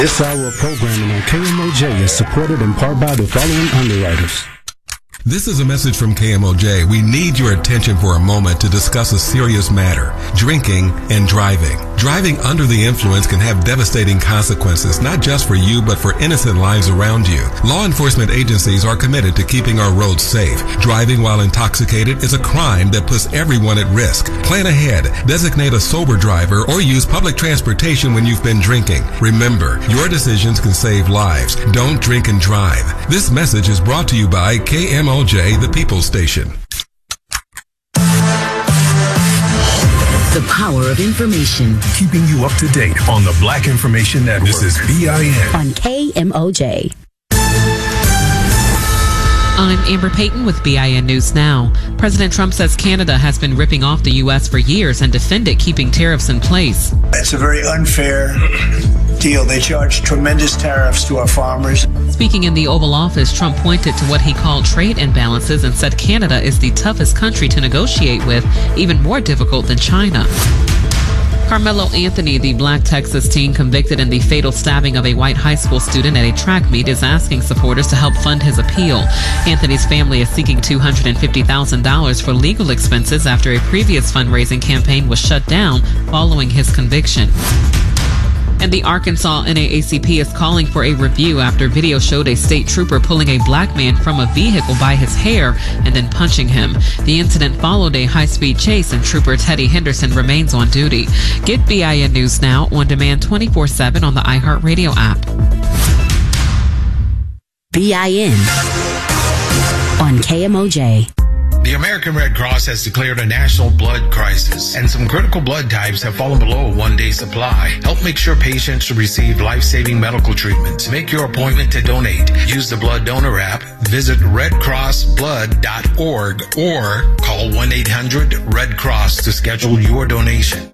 This hour of programming on KMOJ is supported in part by the following underwriters. This is a message from KMOJ. We need your attention for a moment to discuss a serious matter: drinking and driving. Driving under the influence can have devastating consequences, not just for you, but for innocent lives around you. Law enforcement agencies are committed to keeping our roads safe. Driving while intoxicated is a crime that puts everyone at risk. Plan ahead. Designate a sober driver or use public transportation when you've been drinking. Remember, your decisions can save lives. Don't drink and drive. This message is brought to you by KMOJ, the People's Station. The power of information. Keeping you up to date on the Black Information Network. This is BIN. On KMOJ. I'm Amber Payton with BIN News Now. President Trump says Canada has been ripping off the U.S. for years and defended keeping tariffs in place. It's a very unfair deal. They charge tremendous tariffs to our farmers. Speaking in the Oval Office, Trump pointed to what he called trade imbalances and said Canada is the toughest country to negotiate with, even more difficult than China. Carmelo Anthony, the Black Texas teen convicted in the fatal stabbing of a white high school student at a track meet, is asking supporters to help fund his appeal. Anthony's family is seeking $250,000 for legal expenses after a previous fundraising campaign was shut down following his conviction. And the Arkansas NAACP is calling for a review after video showed a state trooper pulling a black man from a vehicle by his hair and then punching him. The incident followed a high-speed chase, and Trooper Teddy Henderson remains on duty. Get BIN News Now on demand 24/7 on the iHeartRadio app. BIN on KMOJ. The American Red Cross has declared a national blood crisis, and some critical blood types have fallen below a one-day supply. Help make sure patients receive life-saving medical treatments. Make your appointment to donate. Use the Blood Donor app, visit redcrossblood.org, or call 1-800-RED-CROSS to schedule your donation.